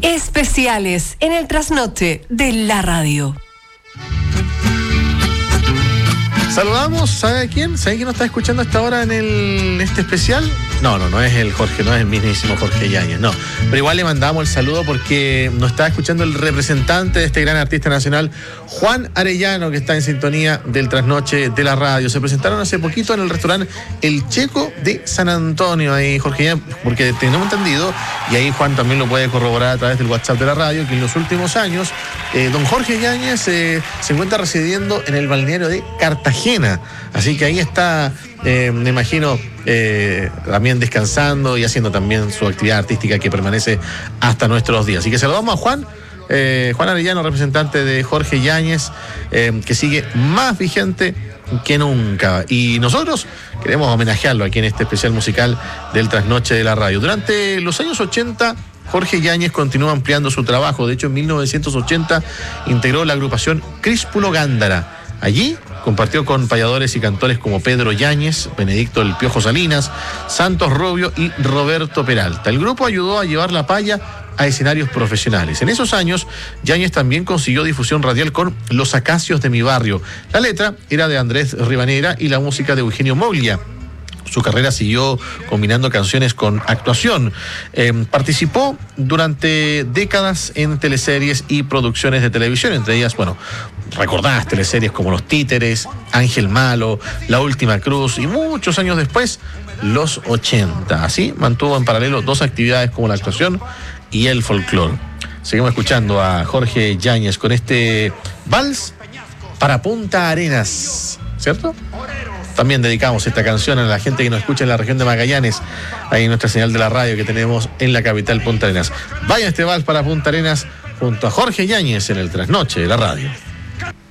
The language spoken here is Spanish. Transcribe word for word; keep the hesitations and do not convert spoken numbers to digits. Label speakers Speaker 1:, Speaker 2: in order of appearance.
Speaker 1: Especiales en el trasnoche de la radio.
Speaker 2: Saludamos, ¿sabe a quién? ¿Sabe quién nos está escuchando hasta ahora en el, este especial? No, no, no es el Jorge, no es el mismísimo Jorge Yáñez, no. Pero igual le mandamos el saludo porque nos está escuchando el representante de este gran artista nacional, Juan Arellano, que está en sintonía del trasnoche de la radio. Se presentaron hace poquito en el restaurante El Checo de San Antonio, ahí Jorge Yáñez, porque tenemos entendido, y ahí Juan también lo puede corroborar a través del WhatsApp de la radio, que en los últimos años, eh, don Jorge Yáñez eh, se encuentra residiendo en el balneario de Cartagena. Así que ahí está, eh, me imagino, eh, también descansando y haciendo también su actividad artística que permanece hasta nuestros días. Así que saludamos a Juan, eh, Juan Arellano, representante de Jorge Yáñez, eh, que sigue más vigente que nunca. Y nosotros queremos homenajearlo aquí en este especial musical del Trasnoche de la Radio. Durante los años ochenta, Jorge Yáñez continúa ampliando su trabajo. De hecho, en mil novecientos ochenta integró la agrupación Críspulo Gándara. Allí compartió con payadores y cantores como Pedro Yáñez, Benedicto El Piojo Salinas, Santos Rubio y Roberto Peralta. El grupo ayudó a llevar la paya a escenarios profesionales. En esos años, Yáñez también consiguió difusión radial con Los Acacios de mi barrio. La letra era de Andrés Ribanera y la música de Eugenio Moglia. Su carrera siguió combinando canciones con actuación. Eh, participó durante décadas en teleseries y producciones de televisión, entre ellas, bueno, recordadas teleseries como Los Títeres, Ángel Malo, La Última Cruz y muchos años después, Los ochenta. Así mantuvo en paralelo dos actividades como la actuación y el folclore. Seguimos escuchando a Jorge Yáñez con este vals para Punta Arenas, ¿cierto? También dedicamos esta canción a la gente que nos escucha en la región de Magallanes, ahí en nuestra señal de la radio que tenemos en la capital Punta Arenas. Vaya este vals para Punta Arenas junto a Jorge Yáñez en el Trasnoche de la radio.